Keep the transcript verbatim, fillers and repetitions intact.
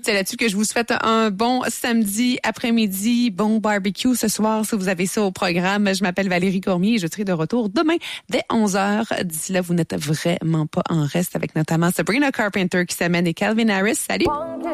C'est là-dessus que je vous souhaite un bon samedi après-midi, bon barbecue ce soir si vous avez ça au programme. Je m'appelle Valérie Cormier et je serai de retour demain dès onze heures. D'ici là, vous n'êtes vraiment pas en reste avec notamment Sabrina Carpenter qui s'amène et Calvin Harris. Salut!